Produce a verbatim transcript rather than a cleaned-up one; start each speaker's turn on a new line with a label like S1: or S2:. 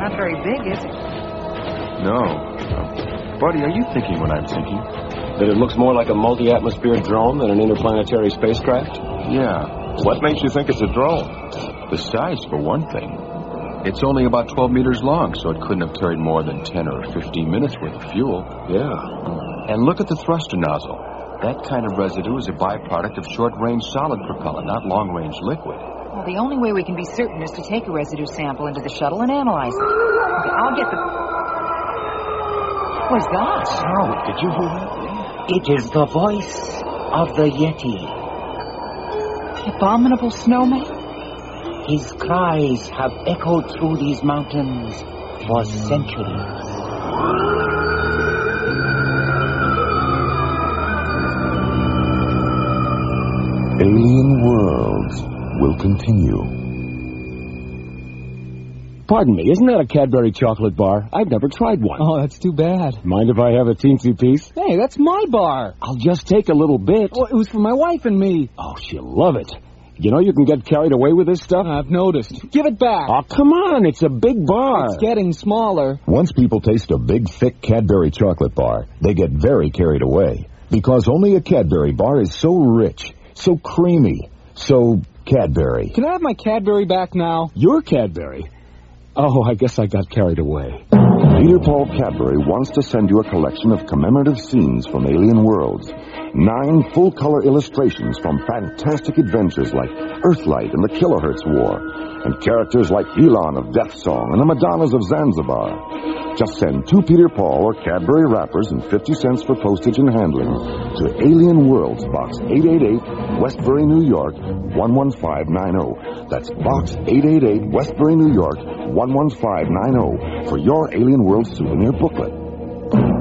S1: not very big, is it?
S2: No. Uh, Buddy, are you thinking what I'm thinking?
S3: That it looks more like a multi-atmosphere drone than an interplanetary spacecraft?
S2: Yeah.
S4: What makes you think it's a drone?
S2: The size, for one thing. It's only about twelve meters long, so it couldn't have carried more than ten or fifteen minutes worth of fuel.
S3: Yeah.
S2: And look at the thruster nozzle. That kind of residue is a byproduct of short-range solid propellant, not long-range liquid.
S1: Well, the only way we can be certain is to take a residue sample into the shuttle and analyze it. Okay, I'll get the... What's that?
S2: Oh, did you hear that?
S5: It is the voice of the Yeti.
S1: The abominable snowman?
S5: His cries have echoed through these mountains for centuries.
S6: Alien Worlds will continue.
S3: Pardon me, isn't that a Cadbury chocolate bar? I've never tried one.
S7: Oh, that's too bad.
S3: Mind if I have a teensy piece?
S7: Hey, that's my bar.
S3: I'll just take a little bit.
S7: Oh, it was for my wife and me.
S3: Oh, she'll love it. You know you can get carried away with this stuff?
S7: I've noticed. Give it back.
S3: Oh, come on, it's a big bar.
S7: It's getting smaller.
S6: Once people taste a big, thick Cadbury chocolate bar, they get very carried away. Because only a Cadbury bar is so rich, so creamy, so Cadbury.
S7: Can I have my Cadbury back now?
S3: Your Cadbury? Oh, I guess I got carried away.
S6: Peter Paul Cadbury wants to send you a collection of commemorative scenes from Alien Worlds. Nine full-color illustrations from fantastic adventures like Earthlight and the Kilohertz War, and characters like Elon of Death Song and the Madonnas of Zanzibar. Just send two Peter Paul or Cadbury wrappers and fifty cents for postage and handling to Alien Worlds, Box eight eighty-eight, Westbury, New York, one one five nine zero. That's Box eight eighty-eight, Westbury, New York, one one five nine zero for your Alien Worlds souvenir booklet.